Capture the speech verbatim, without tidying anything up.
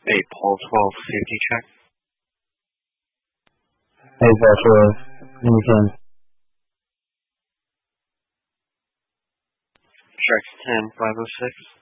Hey, Paul twelve, safety check. Hey, Paul twelve, you can. Sharks ten, five oh six.